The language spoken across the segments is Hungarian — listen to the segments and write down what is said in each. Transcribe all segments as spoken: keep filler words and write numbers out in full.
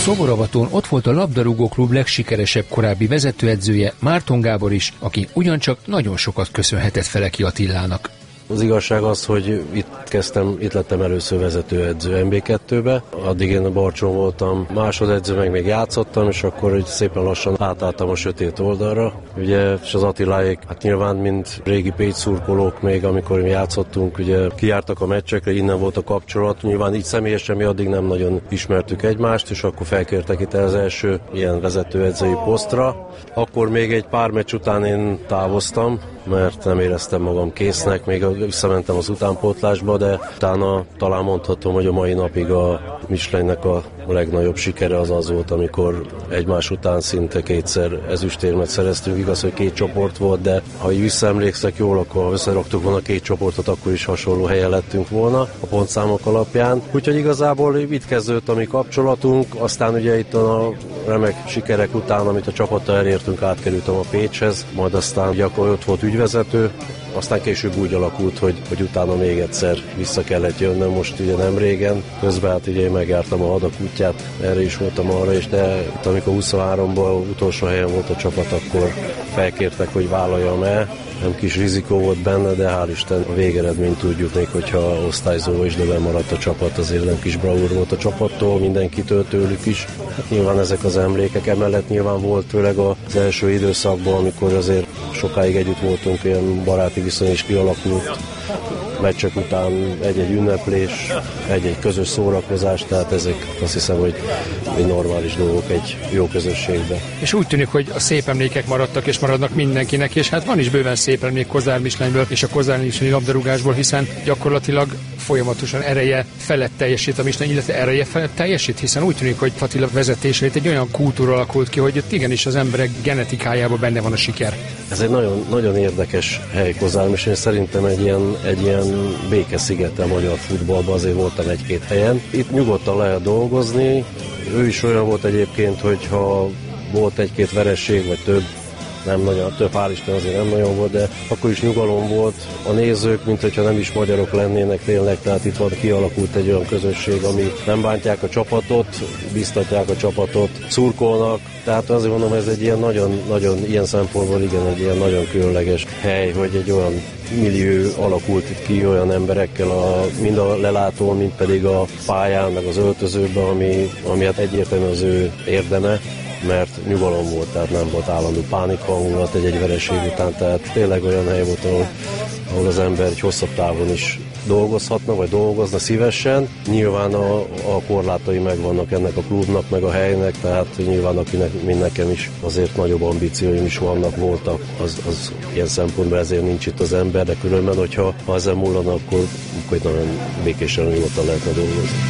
Szoboravatón ott volt a labdarúgó klub legsikeresebb korábbi vezetőedzője, Márton Gábor is, aki ugyancsak nagyon sokat köszönhetett Feleki Attilának. Az igazság az, hogy itt kezdtem, itt lettem először vezetőedző em bé kettőbe, addig én a Barcson voltam másodedző, meg még játszottam, és akkor így szépen lassan átálltam a sötét oldalra. Ugye, és az Attiláék, hát nyilván, mint régi Pécs szurkolók még, amikor mi játszottunk, ugye kijártak a meccsekre, innen volt a kapcsolat, nyilván így személyesen mi addig nem nagyon ismertük egymást, és akkor felkértek itt az első ilyen vezetőedzői posztra. Akkor még egy pár meccs után én távoztam, mert nem éreztem magam késznek, még visszamentem az utánpótlásba, de utána talán mondhatom, hogy a mai napig a Michelinnek a legnagyobb sikere az az volt, amikor egymás után szinte kétszer ezüstérmet szereztünk. Igaz, hogy két csoport volt, de ha így visszaemlékszek jól, akkor ha összeraktuk volna két csoportot, akkor is hasonló helyen lettünk volna a pontszámok alapján. Úgyhogy igazából itt kezdődött a mi kapcsolatunk, aztán ugye itt a remek sikerek után, amit a csapattal elértünk, átkerültem a Pécshez, majd aztán ugye akkor ott volt ügyvezető, aztán később úgy alakult, hogy, hogy utána még egyszer vissza kellett jönnöm, most ugye nem régen. Közben hát ugye én megjártam a hadak útját, erre is voltam arra, és de itt amikor huszonháromban utolsó helyen volt a csapat, akkor felkértek, hogy vállaljam el. Nem kis rizikó volt benne, de hál' Isten a végeredményt tudjuk még, hogyha osztályzó is, de bemaradt a csapat, azért nem kis bravúr volt a csapattól, mindenkitől, tőlük is. Hát nyilván ezek az emlékek, emellett nyilván volt főleg az első időszakban, amikor azért sokáig együtt voltunk, ilyen baráti viszony is kialakult. Meccsek után egy-egy ünneplés, egy-egy közös szórakozás, tehát ezek azt hiszem, hogy egy normális dolgok egy jó közösségben. És úgy tűnik, hogy a szép emlékek maradtak és maradnak mindenkinek, és hát van is bőven szép emlék Kozár Michelinből és a Kozár Michelin labdarúgásból, hiszen gyakorlatilag folyamatosan ereje felett teljesít a Michelin, illetve ereje felett teljesít, hiszen úgy tűnik, hogy Attila vezetését egy olyan kultúra alakult ki, hogy ott igenis az emberek genetikájában benne van a siker. Ez egy nagyon, nagyon érdekes hely Kozár Michelin, szerintem egy ilyen, egy ilyen békeszigete a magyar futballban, azért voltam egy-két helyen. Itt nyugodtan lehet dolgozni, ő is olyan volt egyébként, hogyha volt egy-két veresség, vagy több, nem nagyon, több hál' Isten azért nem nagyon volt, de akkor is nyugalom volt. A nézők, mint hogyha nem is magyarok lennének tényleg, tehát itt van, kialakult egy olyan közösség, ami nem bántják a csapatot, biztatják a csapatot, szurkolnak, tehát azért mondom, ez egy ilyen nagyon, nagyon ilyen szempontból igen, egy ilyen nagyon különleges hely, hogy egy olyan millió alakult itt ki olyan emberekkel, a, mind a lelátón, mind pedig a pályán, meg az öltözőben, ami, ami hát egyértelműen az ő érdeme, mert nyugalom volt, tehát nem volt állandó pánikhangulat egy-egy vereség után, tehát tényleg olyan hely volt, ahol, ahol az ember egy hosszabb távon is dolgozhatna, vagy dolgozna szívesen. Nyilván a, a korlátai megvannak ennek a klubnak, meg a helynek, tehát nyilván akinek, mint nekem is azért nagyobb ambícióim is vannak, voltak, az, az ilyen szempontból ezért nincs itt az ember, de különben, hogyha ha ezen múlana, akkor, akkor nagyon békésen, nyugodtan lehetne dolgozni.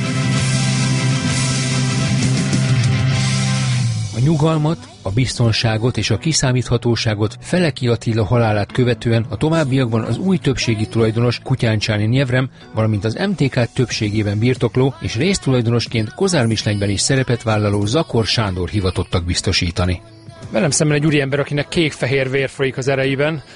A nyugalmat, a biztonságot és a kiszámíthatóságot Feleki Attila halálát követően a továbbiakban az új többségi tulajdonos Kutyáncsáni Nyevrem, valamint az em té ká többségében birtokló és résztulajdonosként Kozár Michelinben is szerepet vállaló Zakor Sándor hivatottak biztosítani. Velem szemben egy úriember, akinek kék-fehér vér folyik az erejében,